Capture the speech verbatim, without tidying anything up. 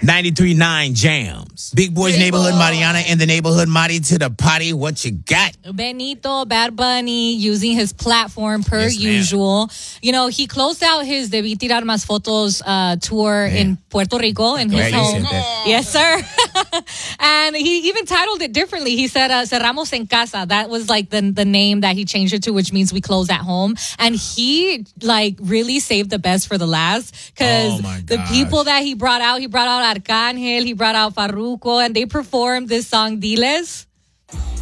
ninety-three point nine Jams. Big Boys Neighborhood, Mariana in the neighborhood. Mari to the potty. What you got? Benito, Bad Bunny, using his platform per Yes, ma'am. usual. You know, he closed out his Debí Tirar Más Fotos uh, tour Man. in Puerto Rico, in his Right, you home. said that. Yes, sir. And he even titled it differently. He said, uh, Cerramos en Casa. That was like the, the name that he changed it to, which means we close at home. And he, like, really saved the best for the last. Because Oh, my the gosh. people that he brought out, he brought out Arcángel, he brought out Farruko, and they performed this song, Diles.